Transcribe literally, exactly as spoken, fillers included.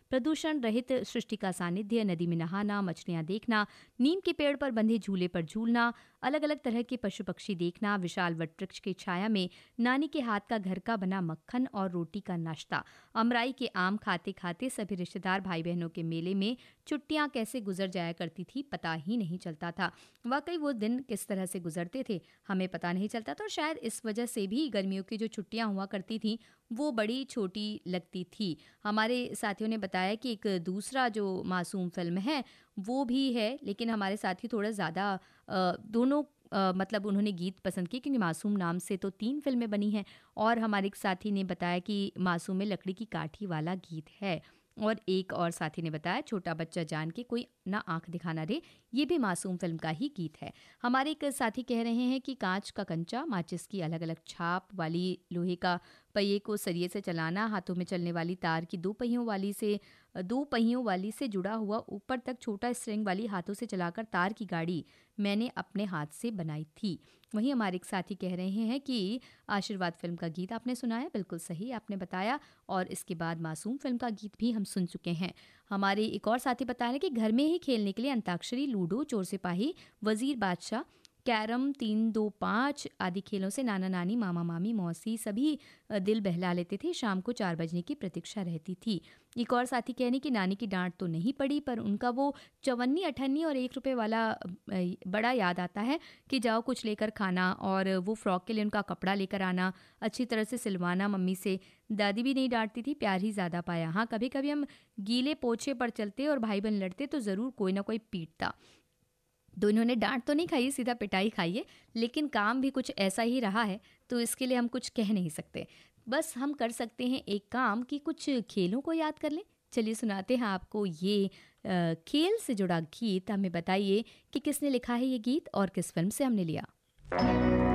प्रदूषण रहित सृष्टि का सानिध्य, नदी में नहाना, मछलियाँ देखना, नीम के पेड़ पर बंधे झूले पर झूलना, अलग अलग तरह के पशु पक्षी देखना, विशाल वटवृक्ष की छाया में नानी के हाथ का घर का बना मक्खन और रोटी का नाश्ता, अमराई के आम खाते खाते सभी रिश्तेदार भाई बहनों के मेले में छुट्टियां कैसे गुजर जाया करती थी पता ही नहीं चलता था। वाकई वो दिन किस तरह से गुजरते थे हमें पता नहीं चलता था और शायद इस वजह से भी गर्मियों की जो छुट्टियां हुआ करती थी वो बड़ी छोटी लगती थी। हमारे साथियों ने बताया कि एक दूसरा जो मासूम फिल्म है वो भी है, लेकिन हमारे साथी थोड़ा ज़्यादा अ, दोनों अ, मतलब उन्होंने गीत पसंद किए क्योंकि मासूम नाम से तो तीन फिल्में बनी हैं और हमारे एक साथी ने बताया कि मासूम में लकड़ी की काठी वाला गीत है। और एक और साथी ने बताया छोटा बच्चा जान के कोई ना आंख दिखाना रे, ये भी मासूम फिल्म का ही गीत है। हमारे एक साथी कह रहे हैं कि कांच का कंचा, माचिस की अलग अलग छाप वाली लोहे का पहिए को सरिये से चलाना, हाथों में चलने वाली तार की दो पहियों वाली से दो पहियों वाली से जुड़ा हुआ ऊपर तक छोटा स्ट्रिंग वाली हाथों से चलाकर तार की गाड़ी मैंने अपने हाथ से बनाई थी। वहीं हमारे एक साथी कह रहे हैं कि आशीर्वाद फिल्म का गीत आपने सुना है, बिल्कुल सही आपने बताया, और इसके बाद मासूम फिल्म का गीत भी हम सुन चुके हैं। हमारे एक और साथी बता रहे हैं कि घर में ही खेलने के लिए अंताक्षरी, लूडो, चोर सिपाही, वजीर बादशाह, कैरम, तीन दो पाँच आदि खेलों से नाना नानी, मामा मामी, मौसी सभी दिल बहला लेते थे। शाम को चार बजने की प्रतीक्षा रहती थी। एक और साथी कहने की नानी की डांट तो नहीं पड़ी पर उनका वो चवन्नी अठन्नी और एक रुपए वाला बड़ा याद आता है कि जाओ कुछ लेकर खाना, और वो फ्रॉक के लिए उनका कपड़ा लेकर आना, अच्छी तरह से सिलवाना मम्मी से। दादी भी नहीं डांटती थी, प्यार ही ज़्यादा पाया। हाँ, कभी कभी हम गीले पोछे पर चलते और भाई बहन लड़ते तो ज़रूर कोई ना कोई पीटता। दोनों ने डांट तो नहीं खाई, सीधा पिटाई खाई है, लेकिन काम भी कुछ ऐसा ही रहा है तो इसके लिए हम कुछ कह नहीं सकते। बस हम कर सकते हैं एक काम कि कुछ खेलों को याद कर लें। चलिए सुनाते हैं आपको ये आ, खेल से जुड़ा गीत। हमें बताइए कि किसने लिखा है ये गीत और किस फिल्म से हमने लिया।